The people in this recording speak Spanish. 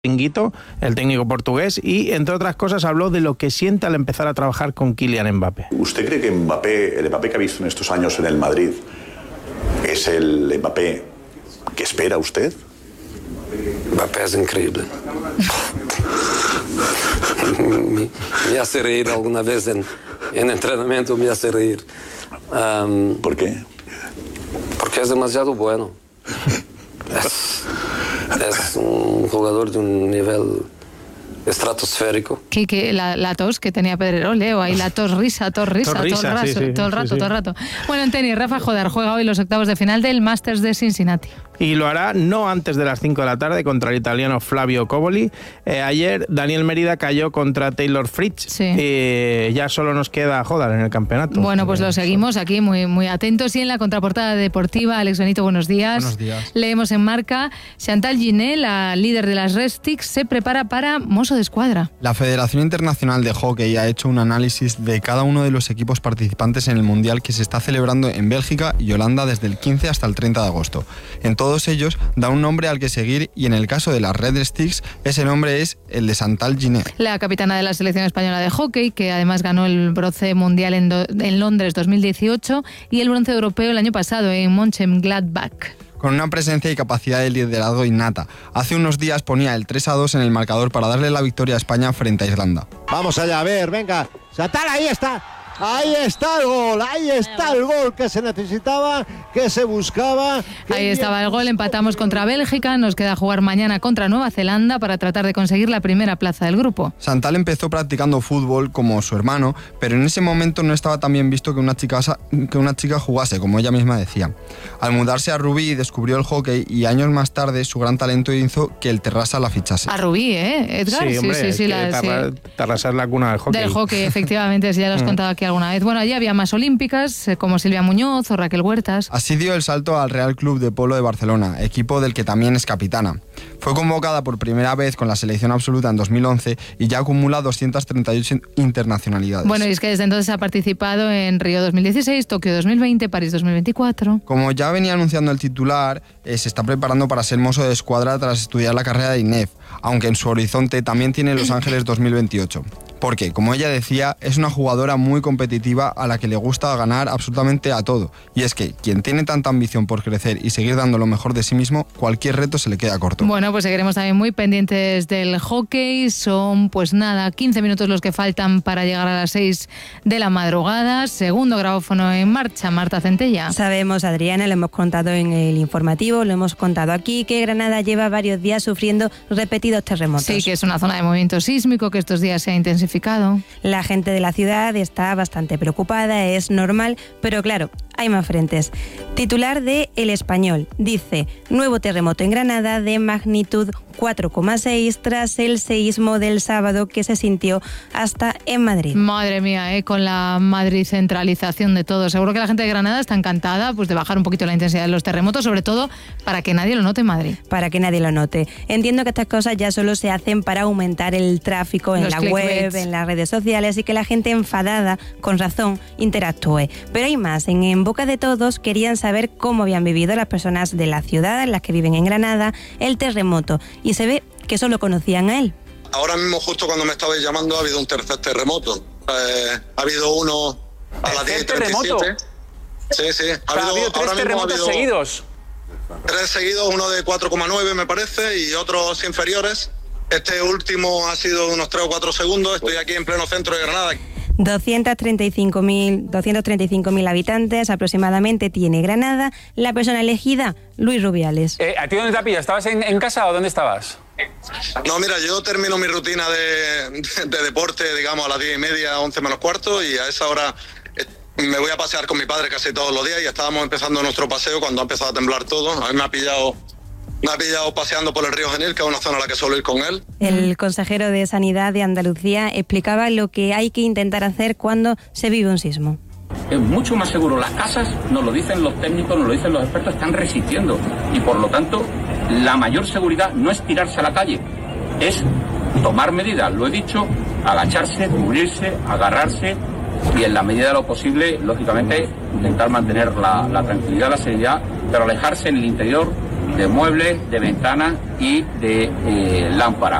Chiringuito, el técnico portugués, y entre otras cosas habló de lo que siente al empezar a trabajar con Kylian Mbappé. ¿Usted cree que el Mbappé que ha visto en estos años en el Madrid es el Mbappé que espera usted? Mbappé es increíble. me hace reír alguna vez en entrenamiento, me hace reír. ¿Por qué? Porque es demasiado bueno. Es un jugador de un nivel estratosférico. Que la tos que tenía Pedrerol, o ahí la tos risa, todo el rato. Bueno, en tenis, Rafa Jodar juega hoy los octavos de final del Masters de Cincinnati. Y lo hará no antes de las 5 de la tarde contra el italiano Flavio Cobolli. Ayer Daniel Mérida cayó contra Taylor Fritz. Sí. Ya solo nos queda Jodar en el campeonato. Bueno, pues lo seguimos aquí muy, muy atentos. Y en la contraportada deportiva, Alex Benito, buenos días. Buenos días. Leemos en Marca, Chantal Giné, la líder de las Restics, se prepara para mozo de escuadra. La Federación Internacional de Hockey ha hecho un análisis de cada uno de los equipos participantes en el Mundial que se está celebrando en Bélgica y Holanda desde el 15 hasta el 30 de agosto. En todos ellos da un nombre al que seguir y en el caso de las Red Sticks ese nombre es el de Chantal Giné. La capitana de la selección española de hockey, que además ganó el bronce mundial en Londres 2018 y el bronce europeo el año pasado en Mönchengladbach. Con una presencia y capacidad de liderazgo innata. Hace unos días ponía el 3-2 en el marcador para darle la victoria a España frente a Irlanda. Vamos allá, a ver, venga. Chantal, ahí está. Ahí está el gol que se necesitaba, que se buscaba. Ahí estaba el gol, empatamos contra Bélgica, nos queda jugar mañana contra Nueva Zelanda para tratar de conseguir la primera plaza del grupo. Chantal empezó practicando fútbol como su hermano, pero en ese momento no estaba tan bien visto que una chica jugase, como ella misma decía. Al mudarse a Rubí descubrió el hockey y años más tarde su gran talento hizo que el Terrassa la fichase. A Rubí, Edgar? Sí, hombre, sí. Terrassa es la cuna del hockey. Del hockey, efectivamente, ya lo has contado aquí alguna vez. Bueno, allí había más olímpicas, como Silvia Muñoz o Raquel Huertas. Así dio el salto al Real Club de Polo de Barcelona, equipo del que también es capitana. Fue convocada por primera vez con la selección absoluta en 2011 y ya acumula 238 internacionalidades. Bueno, y es que desde entonces ha participado en Río 2016, Tokio 2020, París 2024. Como ya venía anunciando el titular, se está preparando para ser mozo de escuadra tras estudiar la carrera de INEF, aunque en su horizonte también tiene Los Ángeles 2028. Porque, como ella decía, es una jugadora muy competitiva a la que le gusta ganar absolutamente a todo. Y es que quien tiene tanta ambición por crecer y seguir dando lo mejor de sí mismo, cualquier reto se le queda corto. Bueno, pues seguiremos también muy pendientes del hockey. Son, 15 minutos los que faltan para llegar a las 6 de la madrugada. Segundo grabófono en marcha, Marta Centella. Sabemos, Adriana, lo hemos contado en el informativo, lo hemos contado aquí, que Granada lleva varios días sufriendo repetidos terremotos. Sí, que es una zona de movimiento sísmico que estos días se ha intensificado. La gente de la ciudad está bastante preocupada, es normal, pero claro, hay más frentes. Titular de El Español dice: nuevo terremoto en Granada de magnitud 4,6 tras el seísmo del sábado que se sintió hasta en Madrid. Madre mía, con la Madrid centralización de todo. Seguro que la gente de Granada está encantada de bajar un poquito la intensidad de los terremotos, sobre todo para que nadie lo note en Madrid. Para que nadie lo note. Entiendo que estas cosas ya solo se hacen para aumentar el tráfico en la web, en las redes sociales y que la gente enfadada, con razón, interactúe. Pero hay más. En boca de todos querían saber cómo habían vivido las personas de la ciudad, las que viven en Granada, el terremoto. Y se ve que solo conocían a él. Ahora mismo, justo cuando me estabais llamando, ha habido un tercer terremoto. Ha habido uno a las 10:37. Sí. Ha habido 3 terremotos seguidos. 3 seguidos, uno de 4,9 me parece y otros inferiores. Este último ha sido de unos 3 o 4 segundos. Estoy aquí en pleno centro de Granada. 235.000 habitantes aproximadamente tiene Granada. La persona elegida, Luis Rubiales. ¿A ti dónde te pillas? ¿Estabas en casa o dónde estabas? No, mira, yo termino mi rutina de deporte, digamos, a las 10:30, 11 menos cuarto, y a esa hora me voy a pasear con mi padre casi todos los días y estábamos empezando nuestro paseo cuando ha empezado a temblar todo. A mí me ha pillado paseando por el río Genil, que es una zona a la que suelo ir con él. El consejero de Sanidad de Andalucía explicaba lo que hay que intentar hacer cuando se vive un sismo. Es mucho más seguro. Las casas, nos lo dicen los técnicos, nos lo dicen los expertos, están resistiendo. Y por lo tanto, la mayor seguridad no es tirarse a la calle, es tomar medidas. Lo he dicho, agacharse, cubrirse, agarrarse y en la medida de lo posible, lógicamente, intentar mantener la tranquilidad, la serenidad, pero alejarse en el interior de muebles, de ventanas y de lámparas.